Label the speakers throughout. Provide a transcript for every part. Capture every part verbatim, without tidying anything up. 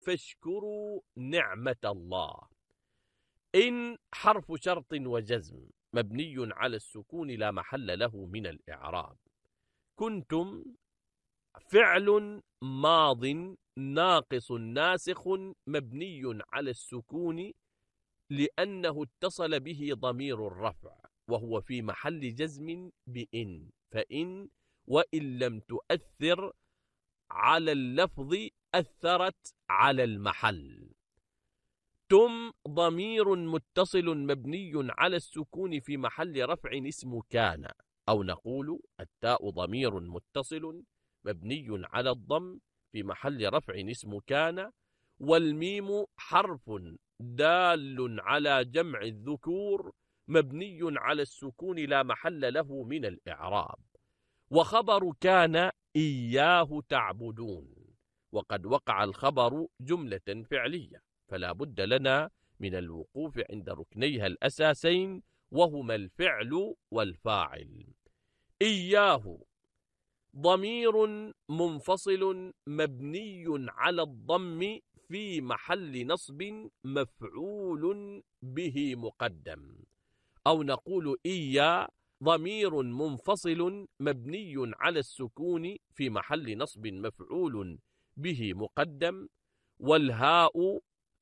Speaker 1: فاشكروا نعمة الله. إن حرف شرط وجزم مبني على السكون لا محل له من الإعراب. كنتم فعل ماض ناقص ناسخ مبني على السكون لأنه اتصل به ضمير الرفع وهو في محل جزم بإن، فإن وإن لم تؤثر على اللفظ أثرت على المحل. تم ضمير متصل مبني على السكون في محل رفع اسم كان، أو نقول التاء ضمير متصل مبني على الضم في محل رفع اسم كان، والميم حرف دال على جمع الذكور مبني على السكون لا محل له من الإعراب. وخبر كان إياه تعبدون، وقد وقع الخبر جملة فعلية، فلا بد لنا من الوقوف عند ركنيها الأساسين وهما الفعل والفاعل. إياه ضمير منفصل مبني على الضم في محل نصب مفعول به مقدم، أو نقول إيا ضمير منفصل مبني على السكون في محل نصب مفعول به مقدم، والهاء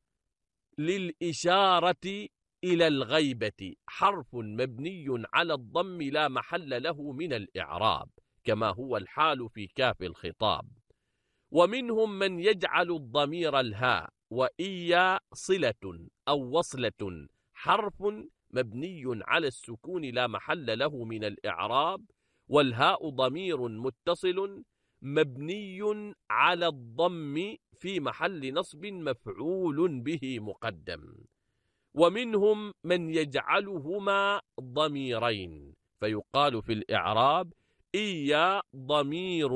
Speaker 1: للإشارة إلى الغيبة حرف مبني على الضم لا محل له من الإعراب، كما هو الحال في كاف الخطاب. ومنهم من يجعل الضمير الهاء وإيا صلة أو وصلة حرف مبني على السكون لا محل له من الإعراب، والهاء ضمير متصل مبني على الضم في محل نصب مفعول به مقدم. ومنهم من يجعلهما ضميرين فيقال في الإعراب إيا ضمير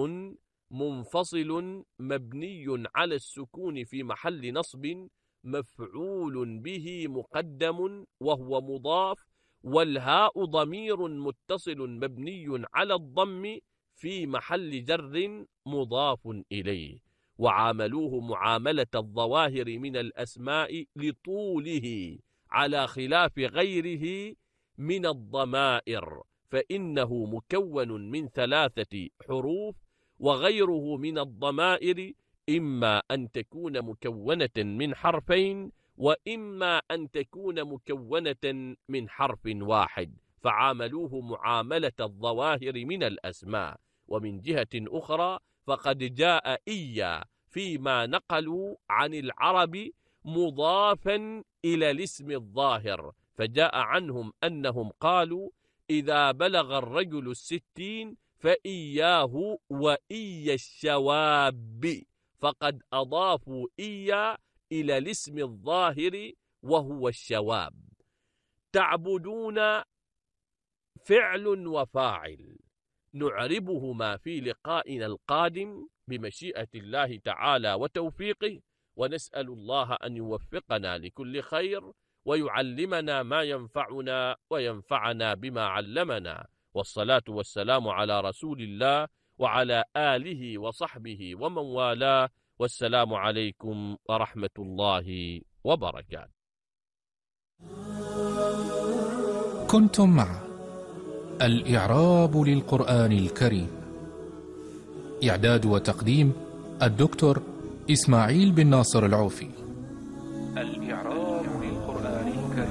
Speaker 1: منفصل مبني على السكون في محل نصب مفعول به مقدم وهو مضاف، والهاء ضمير متصل مبني على الضم في محل جر مضاف إليه. وعاملوه معاملة الظواهر من الأسماء لطوله على خلاف غيره من الضمائر، فإنه مكون من ثلاثة حروف، وغيره من الضمائر إما أن تكون مكونة من حرفين وإما أن تكون مكونة من حرف واحد، فعاملوه معاملة الظواهر من الأسماء. ومن جهة أخرى فقد جاء إيا فيما نقلوا عن العرب مضافا إلى الاسم الظاهر، فجاء عنهم أنهم قالوا إذا بلغ الرجل الستين فإياه وإيا الشواب، فقد أضافوا إيا إلى الاسم الظاهر وهو الشواب. تعبدون فعل وفاعل نعربهما في لقائنا القادم بمشيئة الله تعالى وتوفيقه، ونسأل الله أن يوفقنا لكل خير ويعلمنا ما ينفعنا وينفعنا بما علمنا، والصلاة والسلام على رسول الله وعلى آله وصحبه ومن والاه، والسلام عليكم ورحمة الله وبركاته.
Speaker 2: كنتم مع الإعراب للقرآن الكريم، إعداد وتقديم الدكتور إسماعيل بن ناصر العوفي. الإعراب